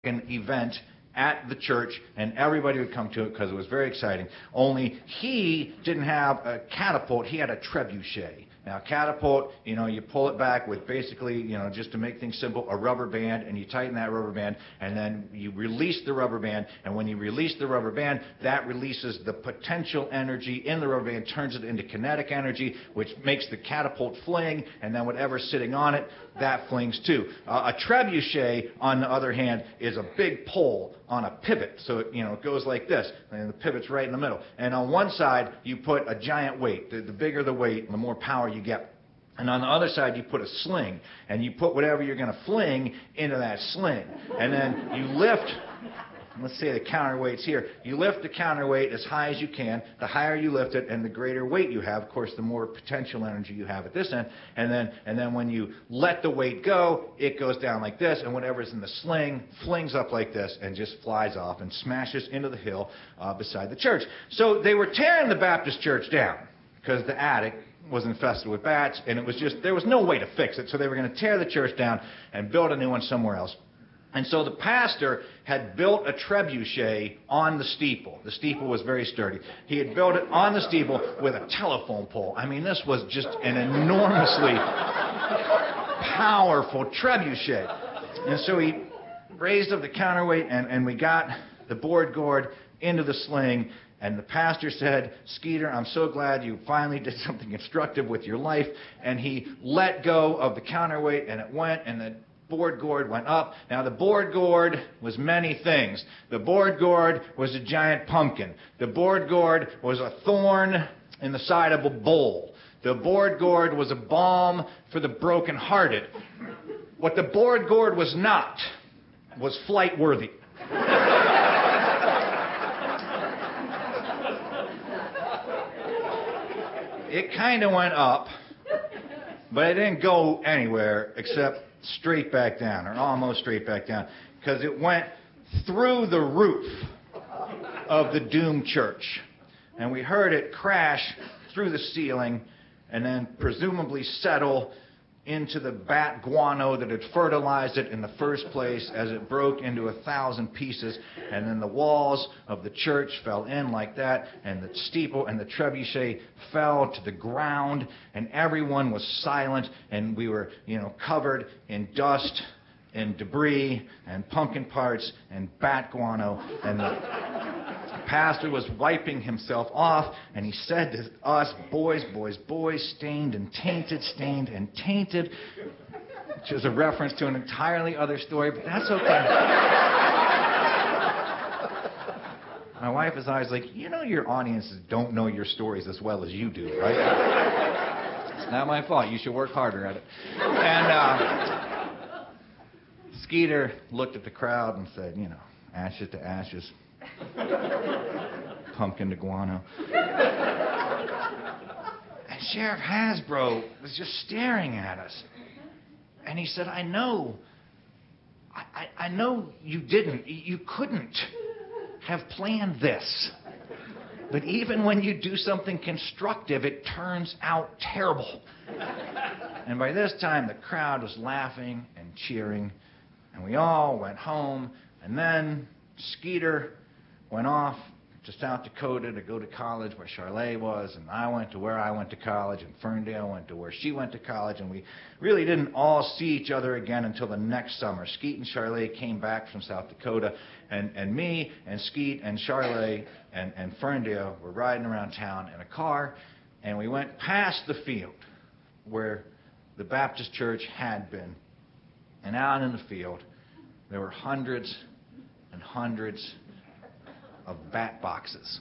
an event at the church, and everybody would come to it because it was very exciting. Only he didn't have a catapult, he had a trebuchet. Now, catapult, you pull it back with basically, just to make things simple, a rubber band, and you tighten that rubber band, and then you release the rubber band, and when you release the rubber band, that releases the potential energy in the rubber band, turns it into kinetic energy, which makes the catapult fling, and then whatever's sitting on it, that flings too. A trebuchet, on the other hand, is a big pole on a pivot, so it goes like this, and the pivot's right in the middle. And on one side, you put a giant weight. The bigger the weight, the more power you get. And on the other side, you put a sling, and you put whatever you're going to fling into that sling. And then you lift, let's say the counterweight's here. You lift the counterweight as high as you can. The higher you lift it and the greater weight you have, of course, the more potential energy you have at this end. And then when you let the weight go, it goes down like this, and whatever's in the sling flings up like this and just flies off and smashes into the hill beside the church. So they were tearing the Baptist church down because the attic was infested with bats, and there was no way to fix it. So they were going to tear the church down and build a new one somewhere else. And so the pastor had built a trebuchet on the steeple. The steeple was very sturdy. He had built it on the steeple with a telephone pole. I mean, this was just an enormously powerful trebuchet. And so he raised up the counterweight, and we got the board gourd into the sling. And the pastor said, "Skeeter, I'm so glad you finally did something constructive with your life." And he let go of the counterweight, and it went, and the board gourd went up. Now, the board gourd was many things. The board gourd was a giant pumpkin. The board gourd was a thorn in the side of a bull. The board gourd was a balm for the brokenhearted. What the board gourd was not was flight worthy. It kind of went up, but it didn't go anywhere except straight back down, or almost straight back down, because it went through the roof of the doomed church. And we heard it crash through the ceiling and then presumably settle into the bat guano that had fertilized it in the first place as it broke into 1,000 pieces. And then the walls of the church fell in like that, and the steeple and the trebuchet fell to the ground, and everyone was silent, and we were, covered in dust and debris and pumpkin parts and bat guano. And the pastor was wiping himself off, and he said to us, boys, stained and tainted, which is a reference to an entirely other story, but that's okay. My wife is always like, your audiences don't know your stories as well as you do, right? It's not my fault. You should work harder at it. And Skeeter looked at the crowd and said, ashes to ashes. Pumpkin to guano. And Sheriff Hasbro was just staring at us. And he said, I know you didn't. You couldn't have planned this. But even when you do something constructive, it turns out terrible. And by this time, the crowd was laughing and cheering. And we all went home. And then Skeeter went off to South Dakota to go to college where Charley was, and I went to where I went to college, and Ferndale went to where she went to college, and we really didn't all see each other again until the next summer. Skeet and Charley came back from South Dakota, and me and Skeet and Charley and Ferndale were riding around town in a car, and we went past the field where the Baptist church had been, and out in the field there were hundreds and hundreds of bat boxes.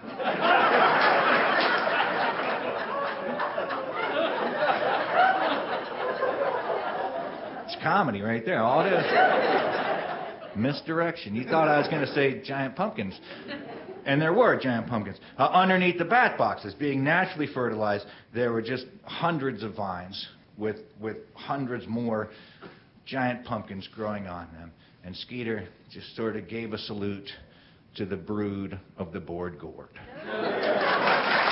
It's comedy right there. All it is. Misdirection. You thought I was going to say giant pumpkins. And there were giant pumpkins. Underneath the bat boxes, being naturally fertilized, there were just hundreds of vines with hundreds more giant pumpkins growing on them. And Skeeter just sort of gave a salute to the brood of the board gourd.